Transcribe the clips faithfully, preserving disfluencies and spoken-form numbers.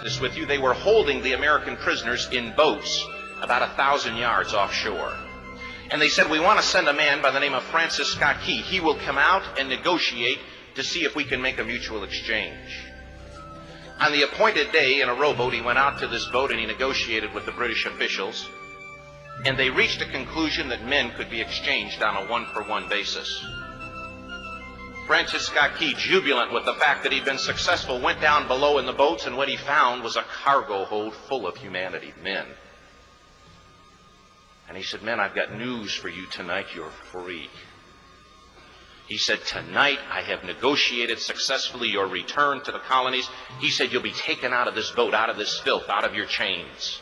this with you. They were holding the American prisoners in boats about a thousand yards offshore. And they said, we want to send a man by the name of Francis Scott Key. He will come out and negotiate to see if we can make a mutual exchange. On the appointed day, in a rowboat, he went out to this boat and he negotiated with the British officials. And they reached a conclusion that men could be exchanged on a one-for-one basis. Francis Scott Key, jubilant with the fact that he'd been successful, went down below in the boats, and what he found was a cargo hold full of humanity, men. And he said, men, I've got news for you tonight. You're free. He said, tonight I have negotiated successfully your return to the colonies. He said, you'll be taken out of this boat, out of this filth, out of your chains.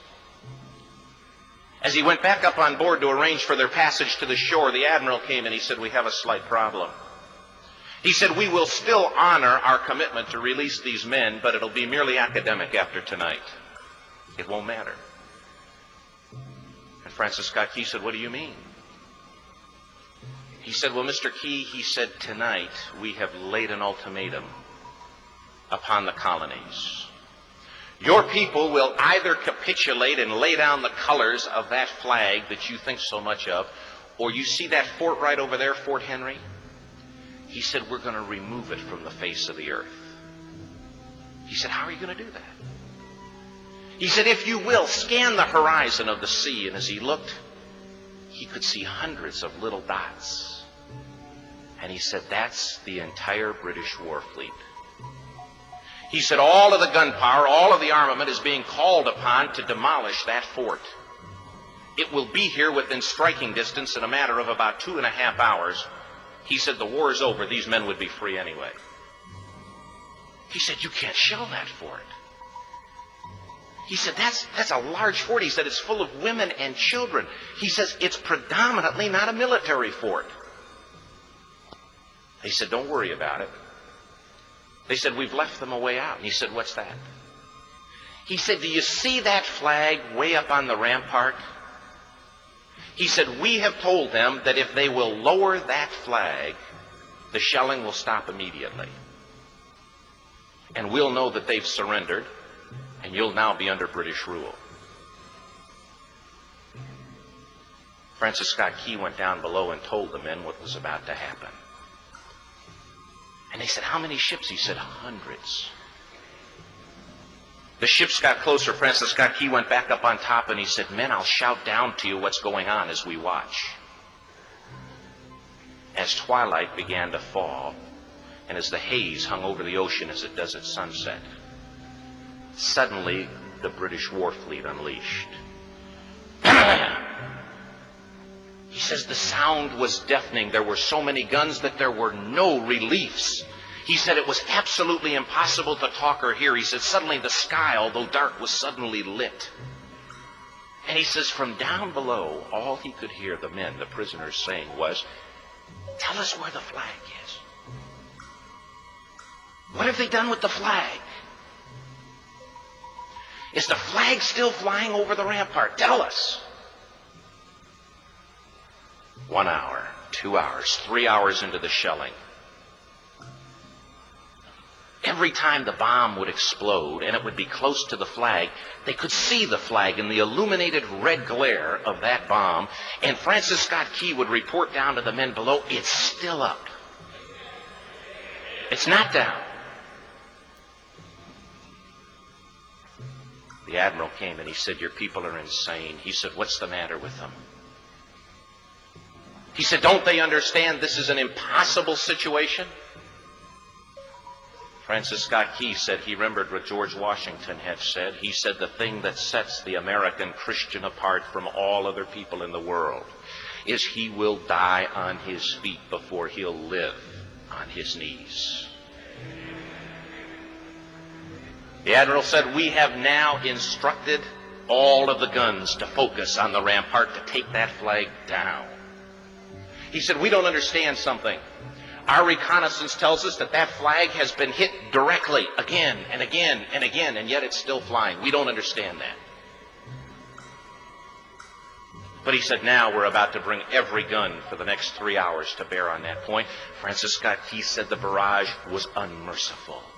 As he went back up on board to arrange for their passage to the shore, the admiral came and he said, we have a slight problem. He said, we will still honor our commitment to release these men, but it'll be merely academic after tonight. It won't matter. And Francis Scott Key said, what do you mean? He said, well, Mister Key, he said, tonight we have laid an ultimatum upon the colonies. Your people will either capitulate and lay down the colors of that flag that you think so much of, or you see that fort right over there, Fort Henry? He said, we're going to remove it from the face of the earth. He said, how are you going to do that? He said, if you will, scan the horizon of the sea. And as he looked, he could see hundreds of little dots. And he said, that's the entire British war fleet. He said, all of the gunpowder, all of the armament is being called upon to demolish that fort. It will be here within striking distance in a matter of about two and a half hours. He said, the war is over. These men would be free anyway. He said, you can't shell that fort. He said, that's, that's a large fort. He said, it's full of women and children. He says, it's predominantly not a military fort. He said, don't worry about it. They said, we've left them a way out. And he said, what's that? He said, do you see that flag way up on the rampart? He said, we have told them that if they will lower that flag, the shelling will stop immediately. And we'll know that they've surrendered, and you'll now be under British rule. Francis Scott Key went down below and told the men what was about to happen. And they said, how many ships? He said, hundreds. The ships got closer. Francis Scott Key went back up on top and he said, men, I'll shout down to you what's going on as we watch. As twilight began to fall, and as the haze hung over the ocean as it does at sunset, suddenly the British war fleet unleashed. He says the sound was deafening. There were so many guns that there were no reliefs. He said it was absolutely impossible to talk or hear. He said suddenly the sky, although dark, was suddenly lit. And he says from down below, all he could hear the men, the prisoners, saying was, tell us where the flag is. What have they done with the flag? Is the flag still flying over the rampart? Tell us. One hour, two hours, three hours into the shelling. Every time the bomb would explode and it would be close to the flag, they could see the flag in the illuminated red glare of that bomb. And Francis Scott Key would report down to the men below, it's still up. It's not down. The admiral came and he said, your people are insane. He said, what's the matter with them? He said, don't they understand this is an impossible situation? Francis Scott Key said he remembered what George Washington had said. He said the thing that sets the American Christian apart from all other people in the world is he will die on his feet before he'll live on his knees. The admiral said, we have now instructed all of the guns to focus on the rampart to take that flag down. He said, we don't understand something. Our reconnaissance tells us that that flag has been hit directly again and again and again, and yet it's still flying. We don't understand that. But he said, now we're about to bring every gun for the next three hours to bear on that point. Francis Scott Key said the barrage was unmerciful.